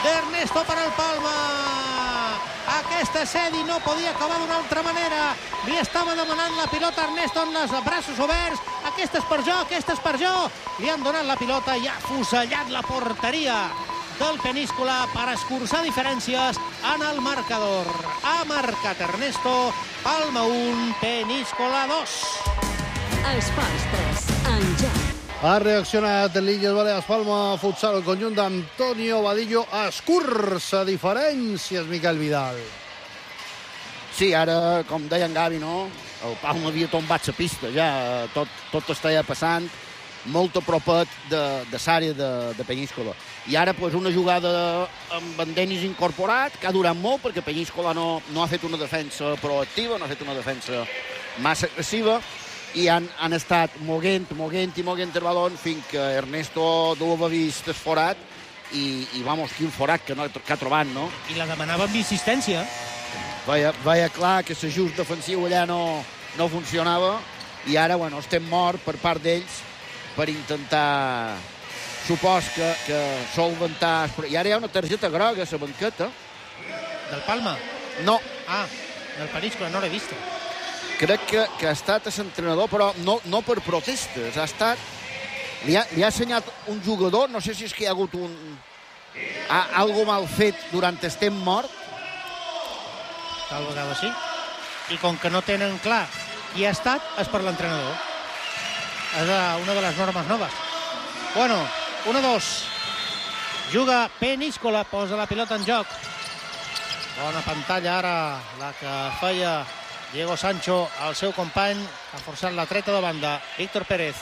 d'Ernesto per al Palma. Aquesta Sedi no podia acabar d'una altra manera. Li estava demanant la pilota a Ernesto amb els braços oberts. Aquesta és per jo, aquesta és per jo. Li han donat la pilota i ha fusellat la porteria del Peníscola per escurçar diferències en el marcador. Ha marcat Ernesto, Palma 1, Peníscola 2. Esports 3, en joc. Ha reaccionat l'Illes Balears Palma Futsal, el conjunt d'Antonio Vadillo. Escurça diferències, Miquel Vidal. Sí, ara, com deia en Gavi, no? El Palma havia tombat la pista, ja tot estava passant molt a propet de l'àrea de Peníscola. I ara, pues, una jugada amb en Denis incorporat, que ha durat molt, perquè Peníscola no ha fet una defensa proactiva, no ha fet una defensa massa agressiva, i han estat moguent el balon fins que Ernesto no ho havia vist esforat i vamos, quin forat que ha trobat, no? I la demanava amb insistència. Veia clar que l'ajust defensiu allà no funcionava i ara, bueno, estem morts per part d'ells per intentar, supos que solventar... I ara hi ha una targeta groga a la banqueta. Del Palma? No. Ah, del Peníscola, no l'he vist. Crec que ha estat l'entrenador, però no per protestes. Ha estat... Li ha assenyat un jugador, no sé si és que hi ha hagut algo mal fet durant el temps mort. Tal vegada sí. I com que no tenen clar qui ha estat, és per l'entrenador. És una de les normes noves. Bueno, 1-2. Juga Peníscola, posa la pilota en joc. Bona pantalla ara, la que feia Diego Sancho al seu company. Ha forçat la treta de banda, Víctor Pérez.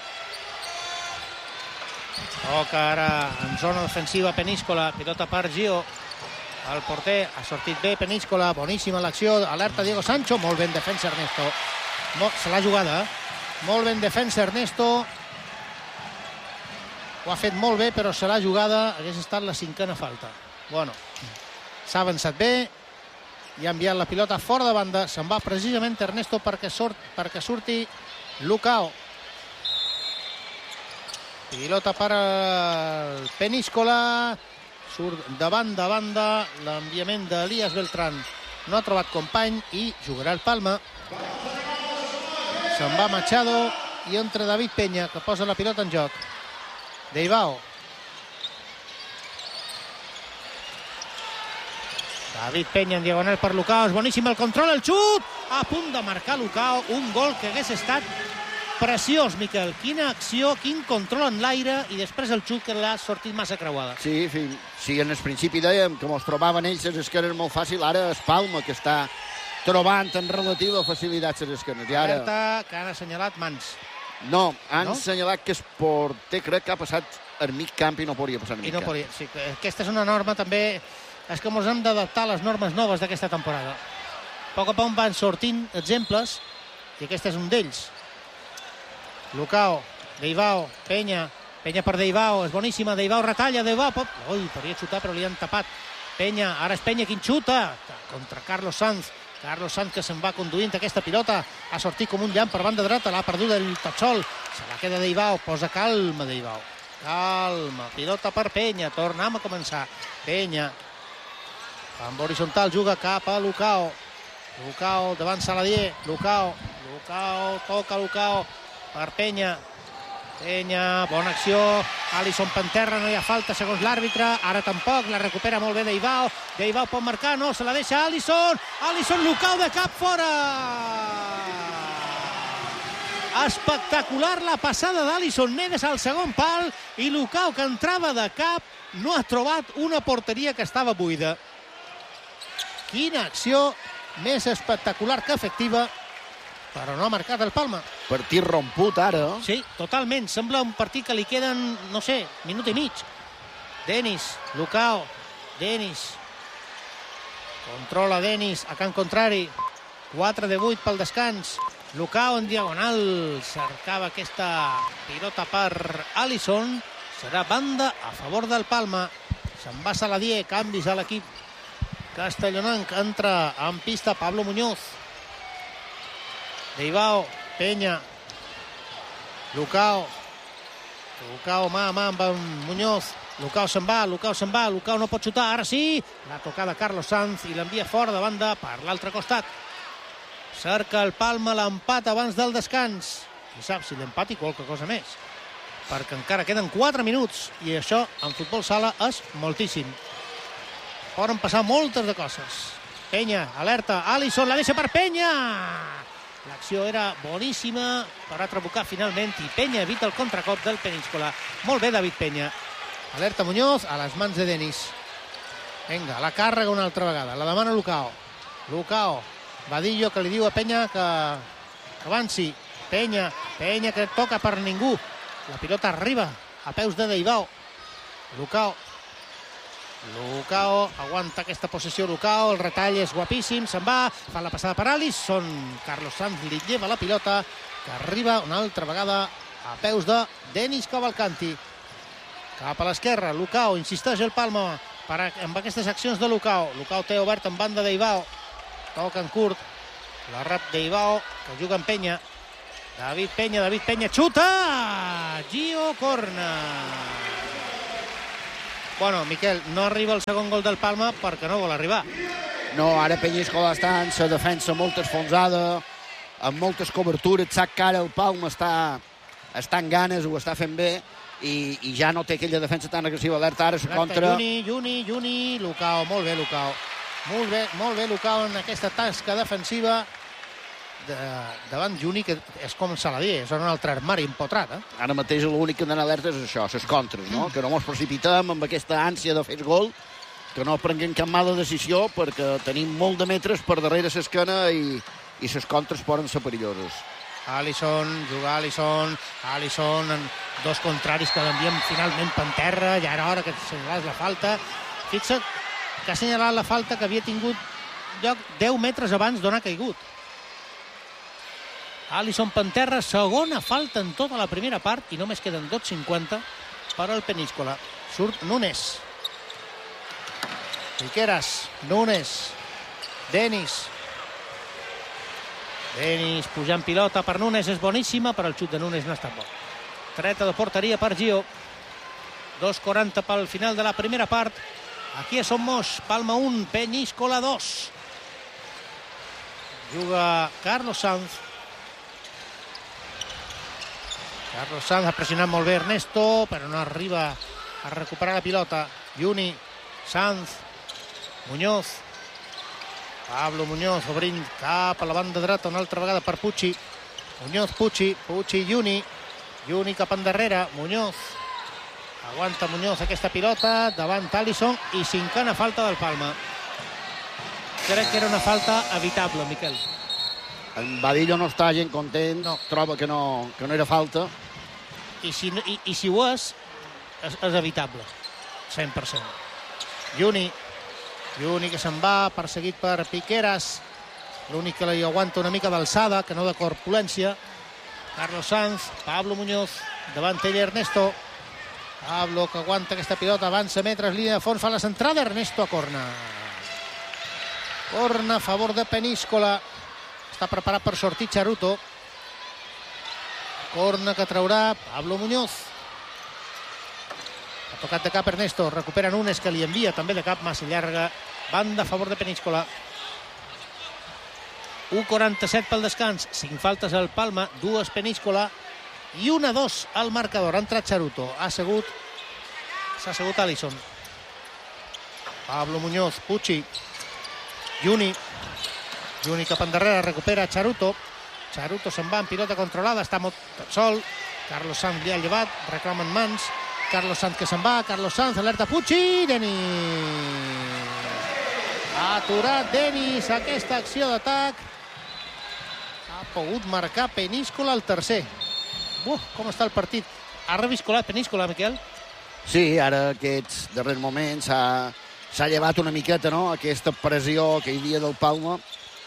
Toca ara en zona defensiva Peníscola, pilota per Gio. El porter ha sortit bé, Peníscola, boníssima l'acció, alerta Diego Sancho, molt ben defensa Ernesto. Se l'ha jugada, molt ben defensa Ernesto. Ho ha fet molt bé, però se l'ha jugada, hagués estat la 5a falta. Bueno, s'ha avançat bé i ha enviat la pilota fora de banda. Se'n va precisament Ernesto perquè surti Lucao. Pilota per al Peníscola. Surt de banda a banda l'enviament d'Elias Beltrán. No ha trobat company i jugarà el Palma. Se'n va Machado i entra David Peña, que posa la pilota en joc. Deibao. David Peña en diagonal per Lucao. És boníssim el control, el xut! A punt de marcar Lucao. Un gol que hagués estat preciós, Miquel. Quina acció, quin control en l'aire i després el xut que l'ha sortit massa creuada. Sí, en el principi dèiem que mos trobaven ells les esquenes molt fàcil, ara és Palma que està trobant en relativa facilitat les esquenes. Alerta que han assenyalat mans. No, han assenyalat que el porter crec que ha passat al mig camp i no podria passar al mig camp. Sí, aquesta és una norma també, és que ens hem d'adaptar a les normes noves d'aquesta temporada. A poc a poc van sortint exemples i aquest és un d'ells. Lucao, Deibao, Peña per Deibao, és boníssima, Deibao retalla, Deibao, podria xutar però li han tapat. Peña, ara és Peña quin xuta, contra Carlos Sanz que se'n va conduint aquesta pilota, ha sortit com un llamp per banda dreta, l'ha perdut el Tachol, se la queda Deibao, posa calma Deibao, calma, pilota per Peña, tornem a començar, Peña, amb horitzontal juga cap a Lucao davant Saladier, Lucao, toca Lucao, per Peña, bona acció, Alisson per terra, no hi ha falta segons l'àrbitre, ara tampoc, la recupera molt bé Deibao pot marcar, no, se la deixa Alisson, Lucao de cap fora! Espectacular la passada d'Alisson Neves al segon pal i Lucao, que entrava de cap, no ha trobat una porteria que estava buida. Quina acció més espectacular que efectiva, però no ha marcat el Palma. Partit romput ara. Sí, totalment. Sembla un partit que li queden, no sé, minut i mig. Denis, Lucao, Denis. Controla Denis a camp contrari. 4 de 8 pel descans. Lucao en diagonal. Cercava aquesta pilota per Alisson. Serà banda a favor del Palma. Se'n va Saladier, canvis a l'equip castellonenc. Entra en pista Pablo Muñoz. Deibao, Peña, Lucao, Lucao mà a mà amb Muñoz. Lucao se'n va, Lucao no pot xutar, ara sí. La tocada Carlos Sanz i l'envia fora de banda per l'altre costat. Cerca el Palma l'empat abans del descans. Qui sap si l'empat i qualque cosa més. Perquè encara queden 4 minuts i això en futbol sala és moltíssim. Poden passar moltes de coses. Penya, alerta, Alisson la deixa per Penya. L'acció era boníssima per a trabucar finalment i Penya evita el contracop del Peníscola. Molt bé, David Penya. Alerta Muñoz a les mans de Denis. Vinga, la càrrega una altra vegada. La demana Lucao. Lucao. Vadillo que li diu a Penya que avanci. Penya que toca per ningú. La pilota arriba a peus de Deibao. Lucao aguanta aquesta possessió. Lucao, el retall és guapíssim, se'n va, fa la passada per Alisson. Carlos Sanz li lleva la pilota, que arriba una altra vegada a peus de Denis Cavalcanti. Cap a l'esquerra, Lucao, insisteix el Palma amb aquestes accions de Lucao. Lucao té obert en banda Deibao. Toca en curt. La rep Deibao, que juga en Penya. David Penya, xuta! Gio Corna. Bueno, Miquel, no arriba el segon gol del Palma perquè no vol arribar. No, ara Peñíscola està en la defensa molt esfonsada, amb moltes cobertures, sap que ara el Palma està en ganes, ho està fent bé, i ja no té aquella defensa tan agressiva. Alerta ara, contra... Juni, Lucao, molt bé, Lucao. Molt bé, Lucao, en aquesta tasca defensiva davant Juni, que és com Saladier, és un altre armari empotrat. Ara mateix l'únic que han d'anar alerta és això, les contres, no? Que no ens precipitem amb aquesta ànsia de fer gol, que no prenguem cap mala decisió, perquè tenim molt de metres per darrere l'esquena i les contres poden ser perilloses. Alisson en dos contraris que l'envien finalment per terra, ja era hora que assenyalés la falta. Fixa't que ha assenyalat la falta que havia tingut lloc 10 metres abans d'on ha caigut. Alisson per terra, segona falta en tota la primera part i només queden 2:50 per al Peníscola. Surt Nunes. Piqueras, Nunes, Denis pujant pilota per Nunes, és boníssima, però el xut de Nunes no ha estat bo. Treta de porteria per Gio. 2:40 pel final de la primera part. Aquí a Somos, Palma 1, Peníscola 2. Juga Carlos Sanz ha pressionat molt bé Ernesto, però no arriba a recuperar la pilota. Juni, Sanz, Muñoz, Pablo Muñoz obrint cap a la banda dreta una altra vegada per Pucci. Muñoz, Pucci, Juni cap endarrere, Muñoz. Aguanta Muñoz aquesta pilota davant Alisson i cinquena falta del Palma. Crec que era una falta evitable, Miquel. En Vadillo no està gent content, troba que no era falta. I si ho és evitable, 100%. Juni que se'n va, perseguit per Piqueras. L'únic que li aguanta una mica d'alçada, que no de corpulència. Carlos Sanz, Pablo Muñoz, davant ell Ernesto. Pablo que aguanta aquesta pilota, avança metres, línia de fons, fa la centrada, Ernesto a corna. Corna a favor de Peníscola. Està preparat per sortir Charuto. Corna que traurà Pablo Muñoz. Ha tocat de cap Ernesto. Recupera Nunes, que li envia també de cap massa llarga. Banda a favor de Peníscola. 1:47 pel descans. 5 faltes al Palma, 2 Peníscola i 1-2 al marcador. Ha entrat Charuto. S'ha assegut Alisson. Pablo Muñoz, Pucci, Juni cap endarrere, recupera Charuto se'n va en pilota controlada, està molt sol. Carlos Sanz li ha llevat, reclamen mans. Carlos Sanz que se'n va, Carlos Sanz, alerta Pucci, Denis. Ha aturat Denis aquesta acció d'atac. Ha pogut marcar Peníscola el tercer. Com està el partit? Ha reviscolat Peníscola, Miquel? Sí, ara aquests darrers moments s'ha llevat una miqueta, no?, aquesta pressió que hi havia del Palma.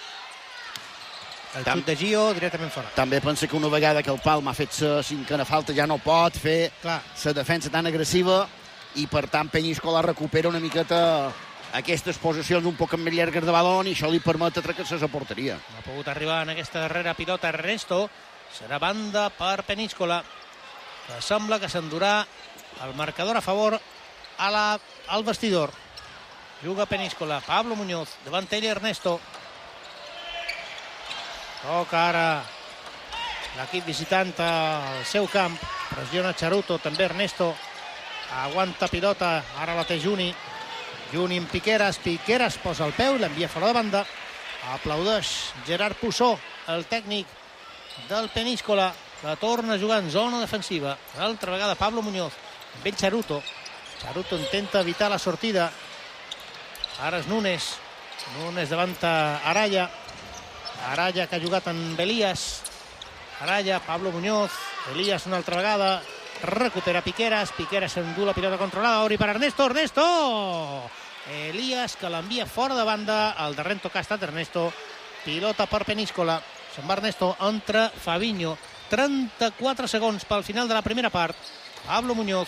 El xut de Gio directament fora. També pensa que una vegada que el Palma ha fet la cinquena falta ja no pot fer la defensa tan agressiva i per tant Peníscola recupera una miqueta aquestes posicions un poc més llargues de balon i això li permet atracar-se a la porteria. No ha pogut arribar en aquesta darrera pilota Ernesto. Serà banda per Peníscola. que sembla que s'endurà el marcador a favor al vestidor. Juga Peníscola, Pablo Muñoz, davant ell Ernesto. Toca ara l'equip visitant al seu camp, pressiona Charuto, també Ernesto, aguanta pilota, ara la té Juni amb Piqueras posa el peu, l'envia fora de banda, aplaudeix Gerard Pussó, el tècnic del Peníscola, la torna a jugar en zona defensiva, altra vegada Pablo Muñoz, amb ell Charuto intenta evitar la sortida, ara és Nunes davant Araya que ha jugat amb Elías, Araya, Pablo Muñoz, Elías una altra vegada, recupera Piqueras s'endú la pilota controlada, obri per Ernesto, Elías que l'envia fora de banda, el darrer toc ha estat Ernesto, pilota per Peníscola, se'n va Ernesto, entra Fabinho, 34 segons pel final de la primera part, Pablo Muñoz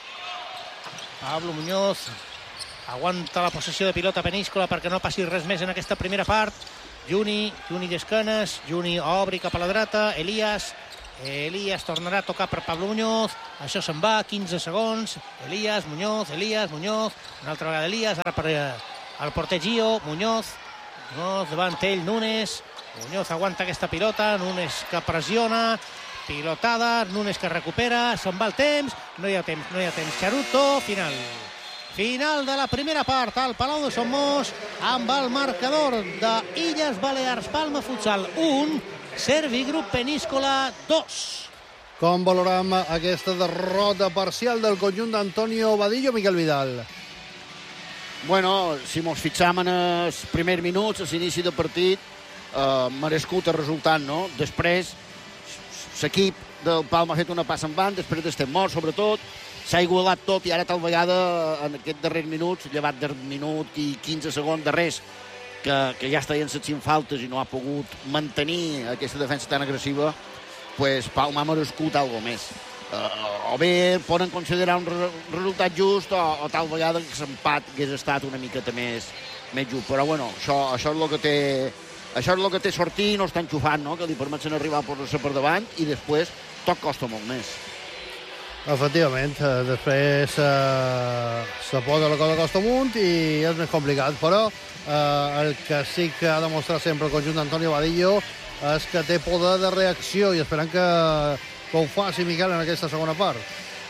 aguanta la possessió de pilota Peníscola perquè no passi res més en aquesta primera part, Juni d'esquenes, Juni obri cap a la dreta, Elías tornarà a tocar per Pablo Muñoz, això se'n va, 15 segons, Elías, Muñoz, una altra vegada Elías, ara per el porter Gio, Muñoz davant ell, Nunes, Muñoz aguanta aquesta pilota, Nunes que pressiona, pilotada, Nunes que recupera, se'n va el temps, no hi ha temps, Charuto, final de la primera part al Palau de Son Mos amb el marcador d'Illes Balears Palma Futsal 1, Servigroup Peníscola 2. Com valorem aquesta derrota parcial del conjunt d'Antonio Vadillo, Miquel Vidal? Bueno, si mos fixam en els primers minuts, a l'inici del partit, merescut el resultat, no? Després, l'equip del Palma ha fet una passa en van, després d'estem morts, sobretot, s'ha igualat tot i ara tal vegada en aquests darrers minuts, llevat del minut i 15 segons darrers, que ja estaven setint faltes i no ha pogut mantenir aquesta defensa tan agressiva, pues Palma ha merescut alguna més. O bé poden considerar un resultat just o tal vegada que l'empat hagués estat una miqueta més just. Però bueno, això és el que té sortir i no està enxufant, no? Que li permeten arribar a posar-se per davant i després tot costa molt més. Efectivament, després se posa la cosa costa amunt i és més complicat, però el que sí que ha demostrat sempre el conjunt d'Antonio Vadillo és que té poder de reacció i esperant que ho faci Miquel en aquesta segona part.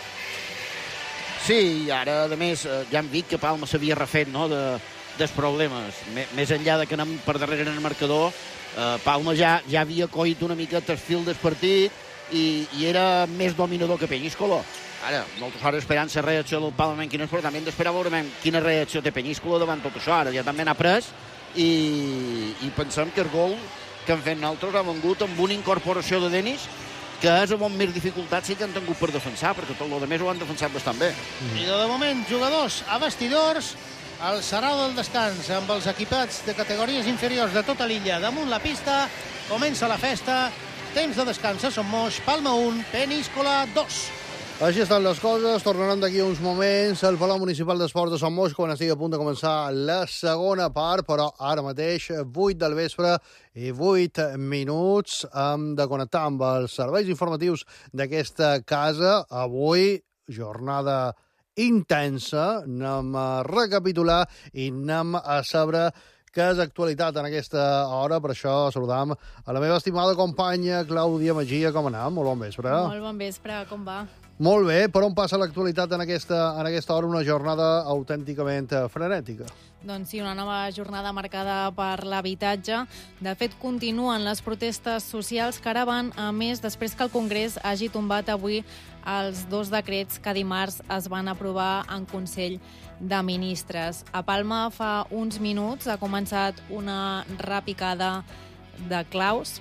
Sí, i ara, a més, ja hem vist que Palma s'havia refet, no?, dels problemes. Més enllà que anem per darrere en el marcador, Palma ja havia coït una miqueta el fil del partit i era més dominador que Peníscola. Ara, nosaltres ara esperant la reacció del Palma en quines, però també hem d'esperar veure quina reacció té Peníscola davant tot això. Ara ja també n'ha pres i pensem que el gol que han fet nosaltres ha vengut amb una incorporació de Denis que és amb més dificultat sí que han tingut per defensar, perquè tot el més ho han defensat bastant bé. I de moment, jugadors a vestidors, el sarau del descans amb els equipats de categories inferiors de tota l'illa damunt la pista, comença la festa, temps de descans a Son Mos, Palma 1, Peníscola 2. Així estan les coses, tornaran d'aquí uns moments al Palau Municipal d'Esports de Son Mos quan estigui a punt de començar la segona part, però ara mateix 8 del vespre i 8 minuts hem de connectar amb els serveis informatius d'aquesta casa. Avui, jornada intensa, anem a recapitular i anem a saber què és actualitat en aquesta hora. Per això saludam a la meva estimada companya Clàudia Magia. Com anem? Molt bon vespre. Molt bon vespre, com va? Molt bé, per on passa l'actualitat en aquesta hora? Una jornada autènticament frenètica. Doncs sí, una nova jornada marcada per l'habitatge. De fet, continuen les protestes socials que ara van a més després que el Congrés hagi tombat avui els 2 decrets que dimarts es van aprovar en Consell de Ministres. A Palma fa uns minuts ha començat una repicada de claus.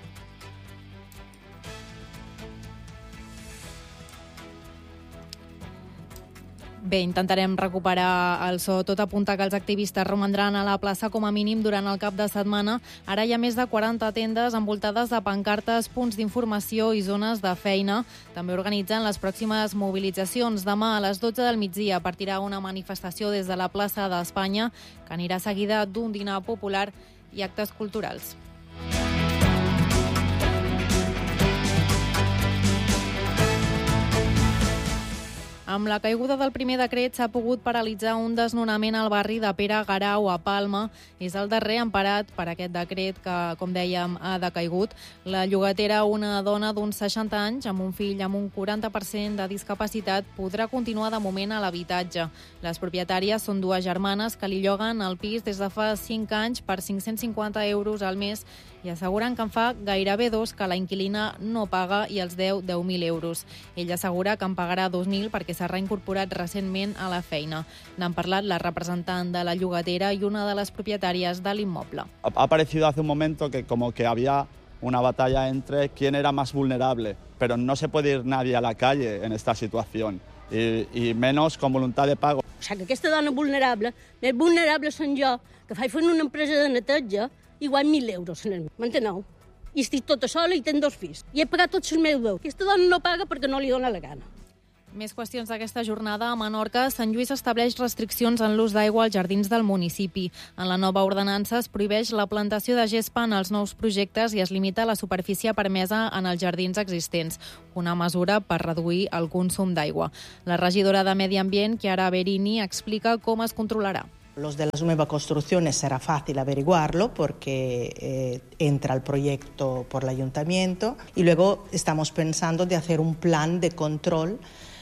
Bé, intentarem recuperar el so. Tot apunta que els activistes romandran a la plaça com a mínim durant el cap de setmana. Ara hi ha més de 40 tendes envoltades de pancartes, punts d'informació i zones de feina. També organitzen les pròximes mobilitzacions. Demà a les 12 del migdia partirà una manifestació des de la plaça d'Espanya que anirà seguida d'un dinar popular i actes culturals. Amb la caiguda del primer decret s'ha pogut paralitzar un desnonament al barri de Pere Garau a Palma. És el darrer emparat per aquest decret que, com dèiem, ha decaigut. La llogatera, una dona d'uns 60 anys, amb un fill amb un 40% de discapacitat, podrà continuar de moment a l'habitatge. Les propietàries són dues germanes que li lloguen el pis des de fa 5 anys per 550 euros al mes i asseguren que en fa gairebé 2 que la inquilina no paga i els deu 10.000 euros. Ella assegura que en pagarà 2.000 perquè s'ha reincorporat recentment a la feina. N'han parlat la representant de la llogatera i una de les propietàries de l'immoble. Ha parecido hace un momento que como que había una batalla entre quién era más vulnerable, pero no se puede ir nadie a la calle en esta situación, y menos con voluntad de pago. O sigui, que aquesta dona vulnerable, més vulnerable són jo, que faig fer una empresa de neteja i guany 1.000 euros, m'enteneu? I estic tota sola i tenc 2 fills. I he pagat tots els meus deutes. Aquesta dona no paga perquè no li dona la gana. Més qüestions d'aquesta jornada. A Menorca, Sant Lluís estableix restriccions en l'ús d'aigua als jardins del municipi. En la nova ordenança es prohibeix la plantació de gespa en els nous projectes i es limita la superfície permesa en els jardins existents, una mesura per reduir el consum d'aigua. La regidora de Medi Ambient, Chiara Berini, explica com es controlarà. Los de las nuevas construcciones será fácil averiguarlo porque entra el proyecto por el ayuntamiento y luego estamos pensando de hacer un plan de control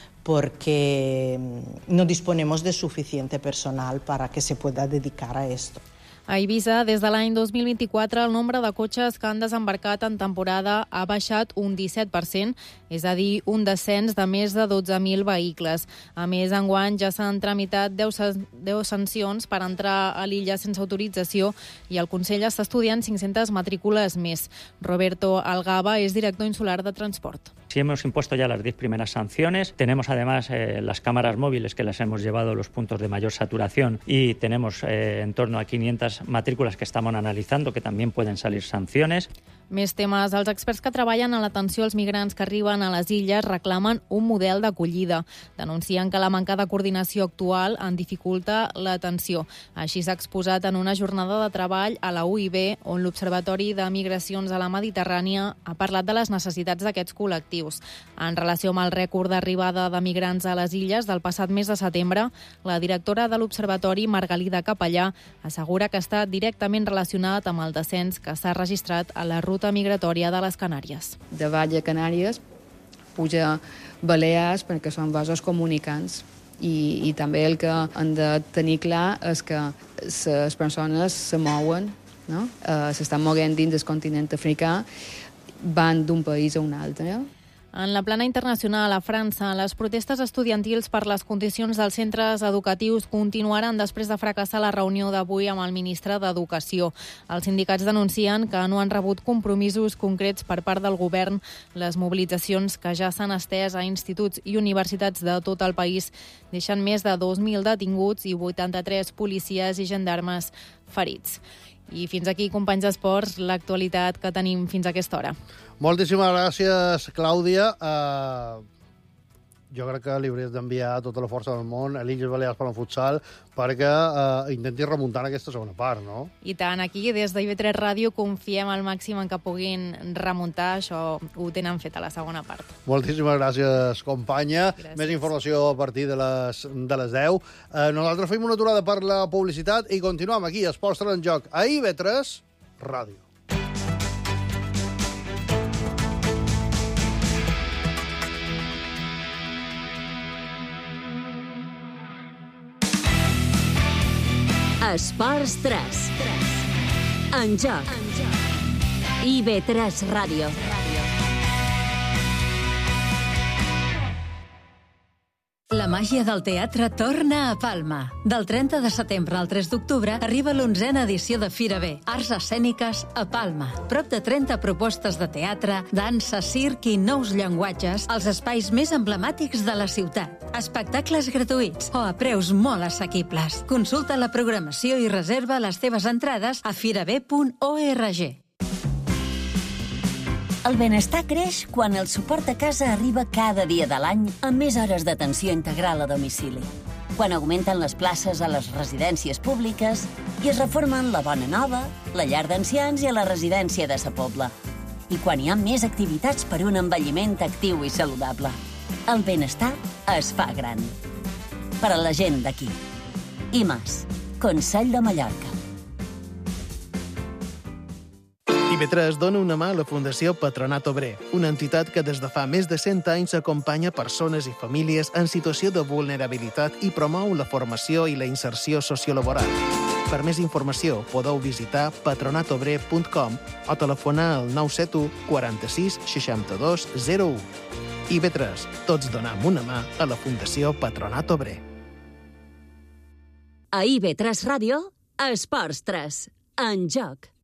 porque no disponemos de suficiente personal para que se pueda dedicar a esto. A Eivissa, des de l'any 2024, el nombre de cotxes que han desembarcat en temporada ha baixat un 17%, és a dir, un descens de més de 12.000 vehicles. A més, enguany ja s'han tramitat 10 sancions per entrar a l'illa sense autorització i el Consell està estudiant 500 matrícules més. Roberto Algaba és director insular de Transport. Sí, hemos impuesto ya las 10 primeras sanciones. Tenemos además las cámaras móviles que las hemos llevado a los puntos de mayor saturación y tenemos en torno a 500 matrículas que estamos analizando que también pueden salir sanciones. Més temes. Els experts que treballen a l'atenció als migrants que arriben a les illes reclamen un model d'acollida. Denuncien que la manca de coordinació actual en dificulta l'atenció. Així s'ha exposat en una jornada de treball a la UIB, on l'Observatori de Migracions a la Mediterrània ha parlat de les necessitats d'aquests col·lectius. En relació amb el rècord d'arribada de migrants a les illes del passat mes de setembre, la directora de l'Observatori, Margalida Capellà, assegura que està directament relacionat amb el descens que s'ha registrat a la ruta migratòria de les Canàries. De Vall a Canàries puja Balears perquè són vasos comunicants i també el que han de tenir clar és que les persones se mouen, no? S'estan movent dins del continent africà, van d'un país a un altre. En la plana internacional, a França, les protestes estudiantils per les condicions dels centres educatius continuaran després de fracassar la reunió d'avui amb el ministre d'Educació. Els sindicats denuncien que no han rebut compromisos concrets per part del govern. Les mobilitzacions, que ja s'han estès a instituts i universitats de tot el país, deixen més de 2.000 detinguts i 83 policies i gendarmes ferits. I fins aquí, companys d'esports, l'actualitat que tenim fins a aquesta hora. Moltíssimes gràcies, Clàudia. Jo crec que li hauries d'enviar tota la força del món a l'Illes Balears per al futsal perquè intenti remuntar en aquesta segona part, no? I tant, aquí des d'IV3 Ràdio confiem al màxim en que puguin remuntar. Això ho tenen fet a la segona part. Moltíssimes gràcies, companya. Gràcies. Més informació a partir de les 10. Nosaltres fem una aturada per la publicitat i continuem aquí, Esports en Joc, a IV3 Ràdio. Esports 3. En joc. IV3 Ràdio. La màgia del teatre torna a Palma. Del 30 de setembre al 3 d'octubre arriba l'11a edició de Fira B, Arts Escèniques a Palma. Prop de 30 propostes de teatre, dansa, circ i nous llenguatges als espais més emblemàtics de la ciutat. Espectacles gratuïts o a preus molt assequibles. Consulta la programació i reserva les teves entrades a firab.org. El benestar creix quan el suport a casa arriba cada dia de l'any amb més hores d'atenció integral a domicili. Quan augmenten les places a les residències públiques i es reformen la Bona Nova, la llar d'ancians i la residència de Sa Pobla. I quan hi ha més activitats per un envelliment actiu i saludable. El benestar es fa gran. Per a la gent d'aquí. IMAS, Consell de Mallorca. IB3 dona una mà a la Fundació Patronat Obrer, una entitat que des de fa més de 100 anys acompanya persones i famílies en situació de vulnerabilitat i promou la formació i la inserció sociolaboral. Per més informació podeu visitar patronatobrer.com o telefonar al 971 46 62 01. IB3, tots donem una mà a la Fundació Patronat Obrer. A IB3 Ràdio, Esports 3, en joc.